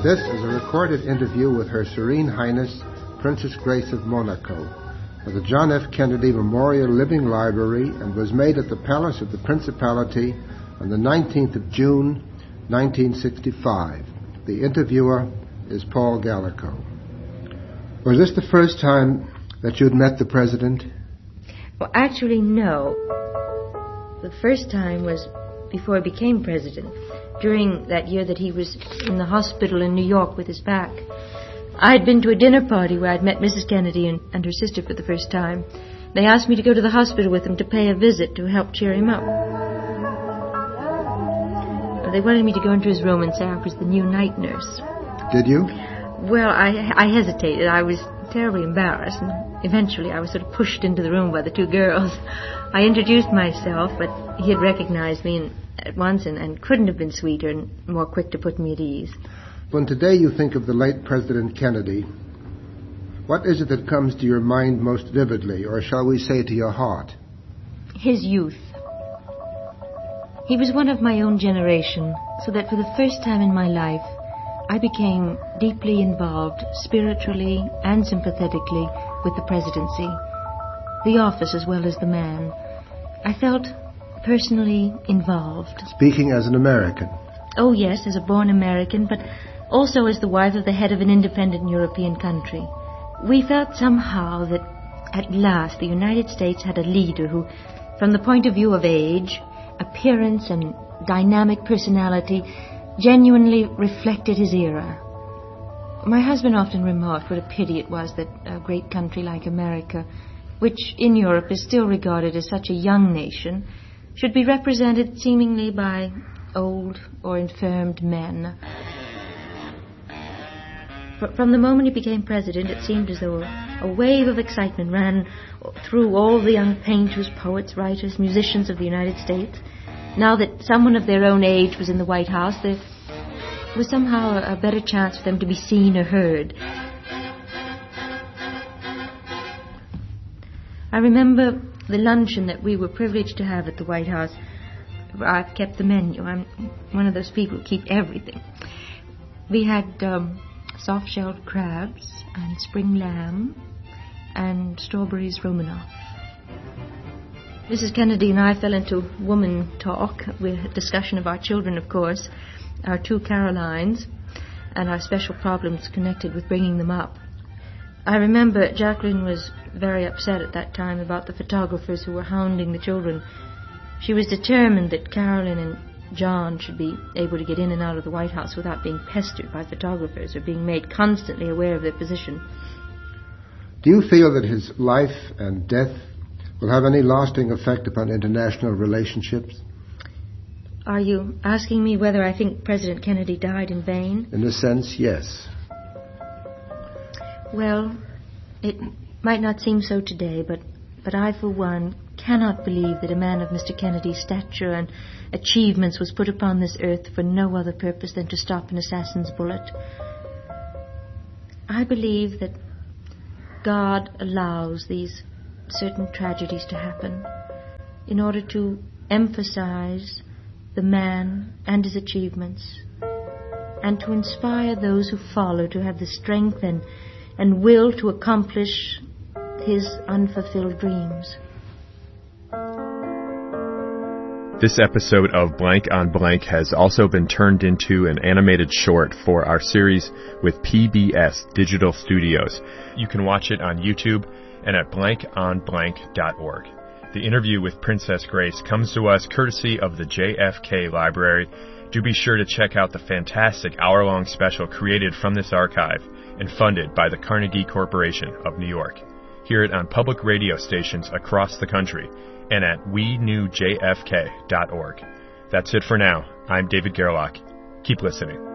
This is a recorded interview with Her Serene Highness, Princess Grace of Monaco, at the John F. Kennedy Memorial Living Library, and was made at the Palace of the Principality on the 19th of June, 1965. The interviewer is Paul Gallico. Was this the first time that you'd met the President? Well, actually, no. The first time was before he became President, during that year that he was in the hospital in New York with his back. I had been to a dinner party where I'd met Mrs. Kennedy and her sister for the first time. They asked me to go to the hospital with them to pay a visit to help cheer him up. They wanted me to go into his room and say I was the new night nurse. Did you? Well, I hesitated. I was terribly embarrassed, and eventually I was sort of pushed into the room by the two girls. I introduced myself, but he had recognized me at once and couldn't have been sweeter and more quick to put me at ease. When today you think of the late President Kennedy, what is it that comes to your mind most vividly, or shall we say to your heart? His youth. He was one of my own generation, so that for the first time in my life, I became deeply involved, spiritually and sympathetically, with the presidency, the office as well as the man. I felt personally involved. Speaking as an American? Oh, yes, as a born American, but also as the wife of the head of an independent European country. We felt somehow that at last the United States had a leader who, from the point of view of age, appearance and dynamic personality, genuinely reflected his era. My husband often remarked what a pity it was that a great country like America, which in Europe is still regarded as such a young nation, should be represented seemingly by old or infirmed men. From the moment he became president, it seemed as though a wave of excitement ran through all the young painters, poets, writers, musicians of the United States. Now that someone of their own age was in the White House, there was somehow a better chance for them to be seen or heard. I remember the luncheon that we were privileged to have at the White House. I've kept the menu. I'm one of those people who keep everything. We had soft-shelled crabs and spring lamb and strawberries Romanoff. Mrs. Kennedy and I fell into woman talk with a discussion of our children, of course, our two Carolines, and our special problems connected with bringing them up. I remember Jacqueline was very upset at that time about the photographers who were hounding the children. She was determined that Carolyn and John should be able to get in and out of the White House without being pestered by photographers or being made constantly aware of their position. Do you feel that his life and death will have any lasting effect upon international relationships? Are you asking me whether I think President Kennedy died in vain? In a sense, yes. Well, it might not seem so today, but I, for one, cannot believe that a man of Mr. Kennedy's stature and achievements was put upon this earth for no other purpose than to stop an assassin's bullet. I believe that God allows these certain tragedies to happen in order to emphasize the man and his achievements, and to inspire those who follow to have the strength and will to accomplish his unfulfilled dreams. This episode of Blank on Blank has also been turned into an animated short for our series with PBS Digital Studios. You can watch it on YouTube and at blankonblank.org. The interview with Princess Grace comes to us courtesy of the JFK Library. Do be sure to check out the fantastic hour-long special created from this archive and funded by the Carnegie Corporation of New York. Hear it on public radio stations across the country and at wenewjfk.org. That's it for now. I'm David Gerlach. Keep listening.